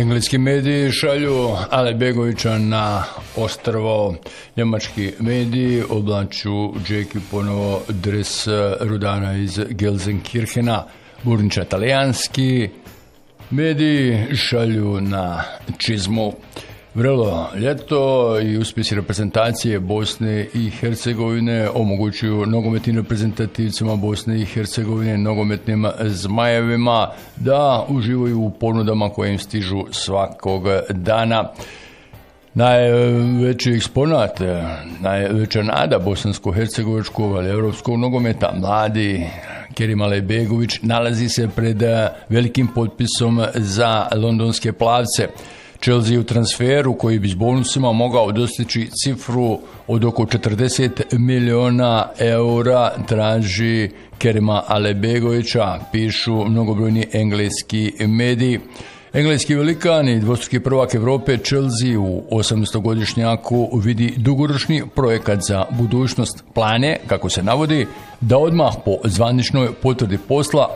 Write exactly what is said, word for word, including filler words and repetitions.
Engleski mediji šalju Alekbegovića na ostrvo. Njemački mediji oblaču Džeki ponovo dres rudara iz Gelsenkirchena. Burniča talijanski mediji šalju na čizmu. Vrelo ljeto i uspjesi reprezentacije Bosne i Hercegovine omogućuju nogometnim reprezentativcima Bosne i Hercegovine, nogometnim zmajevima, da uživaju u ponudama koje im stižu svakog dana. Najveći eksponat, najveća nada bosansko-hercegovičkog, ali evropskog nogometa, mladi Kerim Alekbegović, nalazi se pred velikim potpisom za londonske plavce. Chelsea u transferu koji bi s bonusima mogao dostići cifru od oko četrdeset miliona eura traži Kerima Alekbegovića, pišu mnogobrojni engleski mediji. Engleski velikan i dvostruki prvak Evrope Chelsea u osamnaestogodišnjaku vidi dugoročni projekat za budućnost. Plan je, kako se navodi, da odmah po zvaničnoj potvrdi posla